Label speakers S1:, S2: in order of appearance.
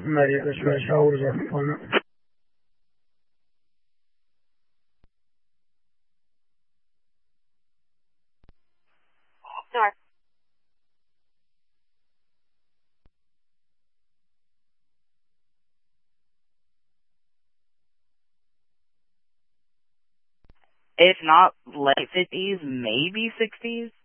S1: مريضة شوية شاور زفانة.
S2: Sure. If not late 50s, maybe 60s.